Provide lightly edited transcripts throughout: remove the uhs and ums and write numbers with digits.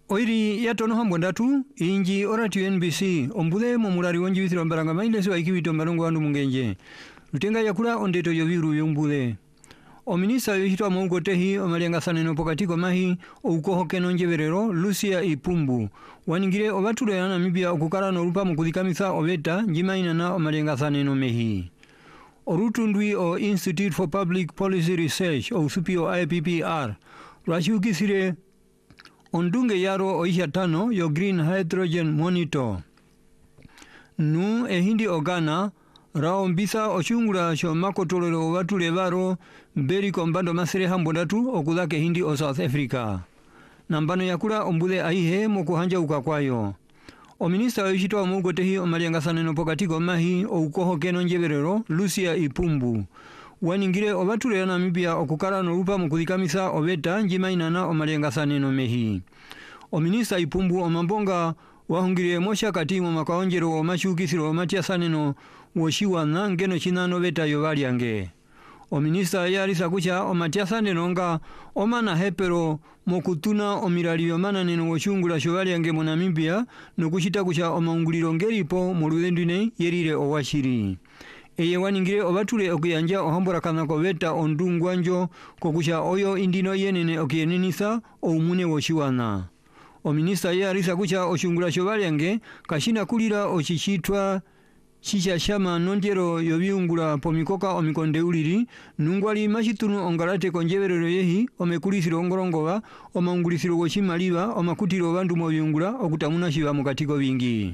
Oiri ya tono hambondatu inji orati NBC ombule momulari wonji withiro mbaranga mailesi wa ikiwito mbarongo wandu mungenje lutenga yakula ondeto yobiru yombule o minista yohitwa muugotehi omalianga saneno pokatiko mahi oukoho keno njeverero Lucia Ipumbu waningire obatulo ya Namibia okukara no lupa mukudhikamisa obeta njimaina na omalianga saneno mehi orutundwi o Institute for Public Policy Research o supio IPPR rwashiukisire ondunge yaro oisha tano yo Green Hydrogen Monitor nu ehindi ogana rao mbisa oshungura sho makotolero watule baro beri kombando masere hambondatu okudhake hindi o South Africa nambano yakula ombule aihe mokuhanja ukakwayo o minista yoshitwa muugotehi omalianga saneno pokatiko mahi oukoho keno njeverero Lucia Ipumbu waningire obatule ya Namibia okukara no lupa mukudhikamisa obeta njimainana omalianga saneno mehi o minista Ipumbu omambonga wahungire mosha kati mu makaonjero o mashukisiro matia saneno woshiwana ngeno chinano beta yobaliange o minista yarisa kucha o matia saneno nga omana hepero mokutuna omirali yomana neno woshungula shobaliange mu Namibia nokushita kucha omaunguliro ngeripo mu lulendune yerire owashiri eye waningire obatule okuyanja ohambora kanako beta ondungwanjo kokusha oyo indino yenene okuyenenisa oumune woshiwana o minista yarisa kucha oshungula shobaliange kashina kulira ochichitwa shisha shama nonjero yobiungula pomikoka omikonde uliri nungwali mashitunu ongalate konjeverero yehi omekulisiro ongorongoba omaungulisiro woshimaliba omakutiro bandu mobiungula okutamuna shiba mukatiko bingi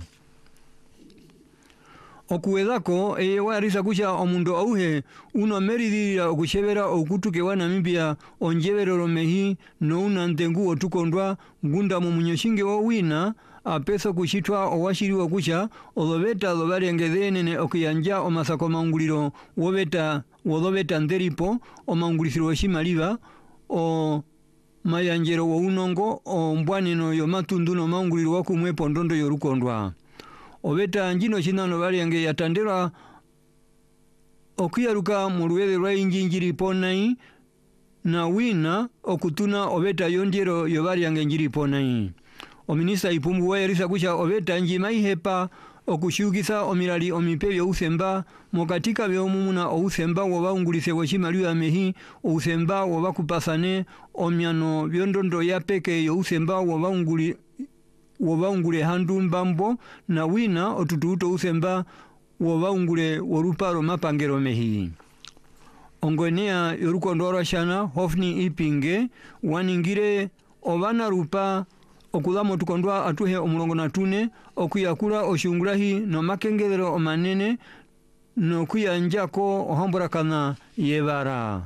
okuwedhako eye warisa kucha omundo auhe uno meridhira okushebera okutuke wa Namibia onjeverero mehi no unantengu otukondwa ngunda mu munyoshinge wo wina apeso kushitwa owashiriwa kucha olobeta lobalengedhenene okuyanja omasako maunguliro wodobeta nderipo omaungulisiro woshimaliba o mayanjero wo unongo o mbwaneno yo matundu no maunguliro wakumwe pondondo yorukondwa obeta njino chinano baliange yatandera okuyaruka mu luwele lwa injinjiri ponai na wina okutuna obeta yonjero yobaliange njiri ponai o minista Ipumbu wayarisa kucha obeta njimaihepa okushugisa omirali omipebyo usemba mokatika byomumuna ousemba wobaungulise woshimaliwa mehi ousemba wobakupasane omyano byondondo ya peke yo usemba wobaungule handu mbambo na wina otututo usemba wobaungule woruparo mapangero mehi ongonea yorukondora shana Hofni Ipinge waningire obana rupa okudamo tukondwa atuhe omulongo na tune okuyakula oshungulahi no makengelero omanene no kuyanjako ohamburakana yebara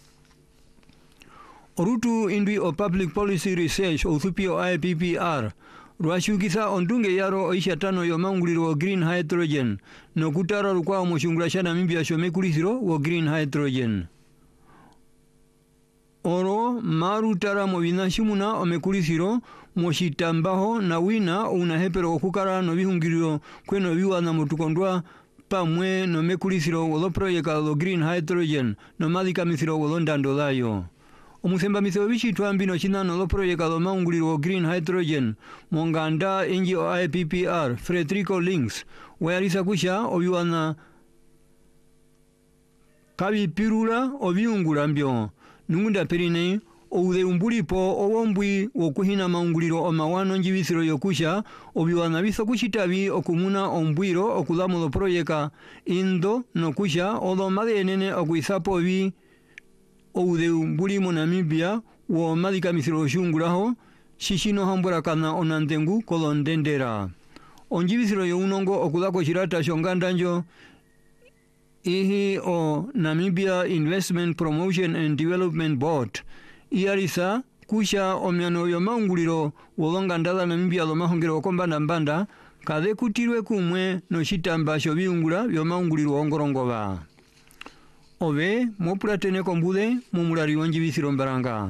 orutu indwi o Public Policy Research othupio IPPR rwashukisa ondunge yaro oisha tano yo maunguliro wo Green Hydrogen no kutara rukwa omushungula sha Namibia shomekulisiro wo Green Hydrogen oro marutara mobinashimuna omekulisiro moshitambaho na wina unahepero okukara no bihungiriro kweno biwana mutukondwa pamwe no mekulisiro wo project lo Green Hydrogen no madikamisiro wo ndando dayo omusembamiso bishitwa mbino chinano lo project lo maunguliro wo Green Hydrogen monganda NGO IPPR Frederico Links wayarisa kusha obiwana kabi pirula obiungula mbyo nungunda perine oude umbulipo owombwi wokuhina maunguliro omawano njibisiro yokusha obiwana biso kushitabi okumuna ombwiro okudamo lo project indo no kusha odo madenene okuisapo bi oude umbuli mu Namibia wo madikamisiro shungulaho shishino hambura kana onantengu kolondendera onjibisiro yo unongo okudako shirata shongandanjo ihi o Namibia Investment Promotion and Development Board iarisa kusha omyano yo maunguliro wolongandala Namibia lo mahongero kombanda mbanda kade kutirwe kumwe no shitamba sho biungula byo maunguliro ongorongoba obe mopulatene kombude mumulari wonjibisiro mbaranga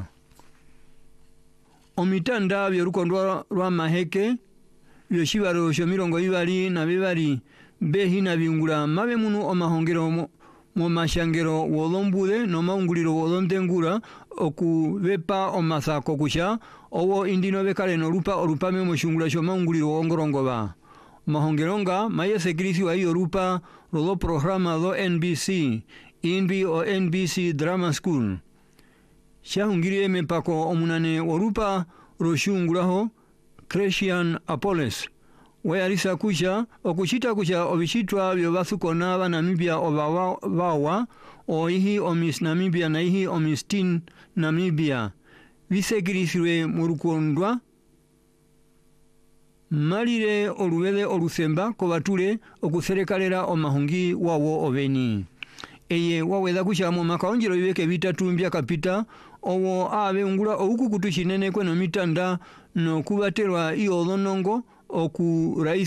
omitanda byorukondwa lwa maheke byoshibaro sho mirongo ibali na bibali behina biungula mabe munu omahongero mu mashangero wolombude no maunguliro wolondengura okubepa omasako kusha owo indino bekale no lupa olupame moshungula sho maunguliro ongorongoba mahongelonga mayesekirisi wa hiyo lupa lo programa lo NBC inbi o NBC Drama School shahungirie mepako omunane warupa roshungulaho Christian Apollos weyalisa kusha okushita kusha obishitwa byobasukona ba Namibia obawa oihi omis Namibia na ihi omistin Namibia bisekiriswe murukondwa malire oluwele olusemba kobatule okuserekalera omahungi wawo obeni eye waweza kusha mu makaonjero bibeke bitatu mbya kapita owo abe ngula okukutu shinene kweno mitanda no kubaterwa iyo lonongo oku